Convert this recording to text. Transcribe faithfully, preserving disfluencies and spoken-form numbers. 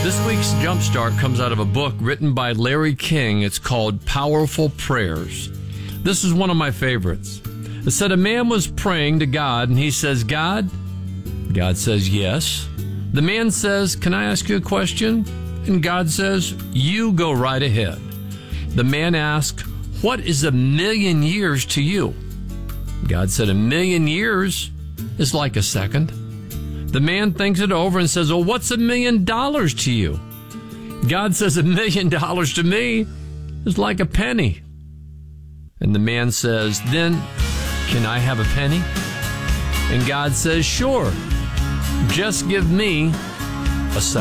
This week's Jumpstart comes out of a book written by Larry King. It's called Powerful Prayers. This is one of my favorites. It said a man was praying to God, and he says, God? God says, yes. The man says, can I ask you a question? And God says, you go right ahead. The man asked, what is a million years to you? God said, a million years is like a second. The man thinks it over and says, well, what's a million dollars to you? God says, a million dollars to me is like a penny. And the man says, then can I have a penny? And God says, sure. Just give me a second.